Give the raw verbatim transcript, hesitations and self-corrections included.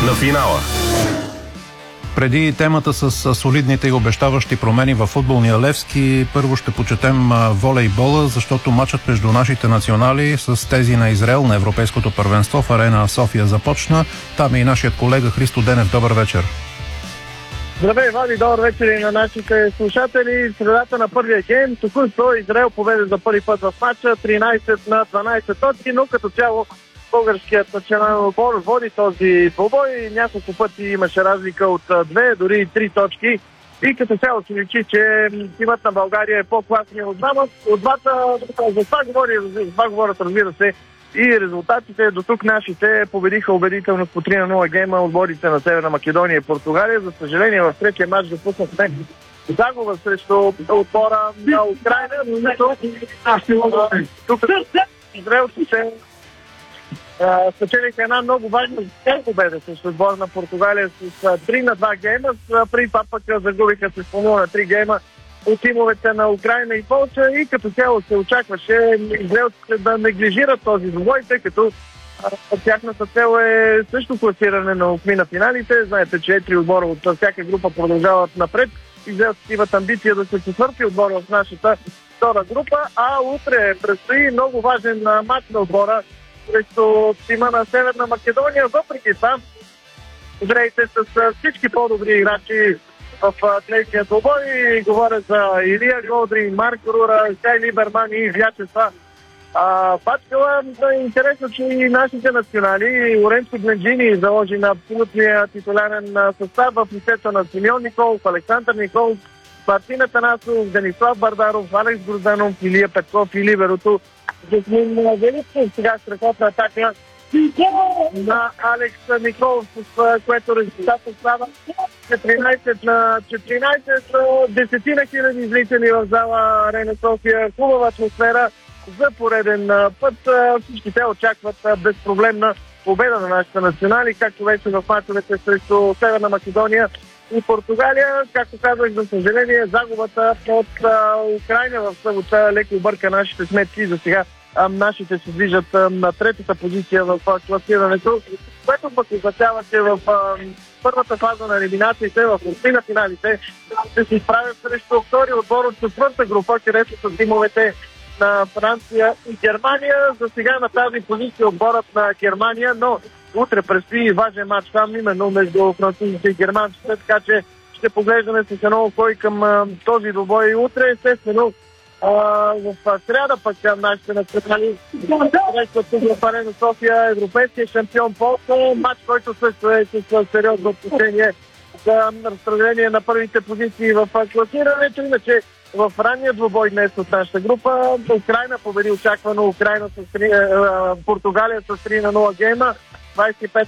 на финала. Преди темата с солидните и обещаващи промени във футболния Левски, първо ще почетем волейбола, защото матчът между нашите национали с тези на Израел на Европейското първенство в арена София започна. Там е и нашият колега Христо Денев. Добър вечер. Здравей, Вади, добър вечер и на нашите слушатели. Средата на първия гейм, току-що Израел победи за първи път в матча, тринайсет на дванайсет точки, но като цяло българският национален отбор води този двубой. Няколко пъти имаше разлика от две, дори и три точки. И като цяло се личи, че тимът на България е по-класния от двама. От двата, за това говори, за това говорят, разбира се, и резултатите. До тук нашите победиха убедително по три на нула гейма отборите на Северна Македония и Португалия. За съжаление, в третия матч допуснахме загуба срещу отбора на Украйна, но тук израелците се спечелиха една много важна победа срещу отбора на Португалия с три на два гейма. Преди това пък загубиха с по нула на три гейма от тимовете на Украйна и Полша и като цяло се очакваше израелците да неглижират този двубой, тъй като а, тяхната цел е също класиране на осми на финалите. Знаете, че четири отбора от всяка група продължават напред. Израелците имат амбиция да се четвърти отбора в нашата втора група, а утре предстои много важен мач на отбора срещу тима на Северна Македония. Въпреки това, играете с всички по-добри играчи в третия двубой. Говоря за Илия Голдри, Марк Рура, Стай Либерман и Вячеслав Пачкала. Интересно, че и нашите национали, Лоренцо Гленджини заложи на абсолютния титулярен състав в лицето на Симеон Николов, Александър Николов, Мартин Атанасов, Денислав Бардаров, Алекс Грузданов, Илия Петков и либерото Жасмин Величков. Сега страхотна атака на Алекс Николов, с което резултатът става четиринайсет на четиринайсет. Десетина хиляди зрители в зала Арена София. Хубава атмосфера за пореден път. Всички те очакват безпроблемна победа на нашите национали, както вече в мачовете срещу Северна Македония и Португалия. Както казах, за съжаление, загубата от Украйна в събота леко обърка нашите сметки. За сега нашите се движат на третата позиция в класирането, което пък означава, че в първата фаза на елиминациите, в осми на финалите, ще се изправят срещу втори отбор от четвърта група, където са тимовете на Франция и Германия. За сега на тази позиция отборът на Германия, но утре предстои важен матч там, именно между французите и германците, така че ще поглеждаме с едно око и към а, този двубой утре. Естествено, а, в сряда пък нашите национали срещат тук в Арена София европейския шампион Полша. Матч, който също е с сериозно отношение за разпределение на първите позиции в класирането. Иначе в ранния двубой днес от нашата група Украйна победи очаквано Украйна с три, Португалия с три на нула гейма. двайсет и пет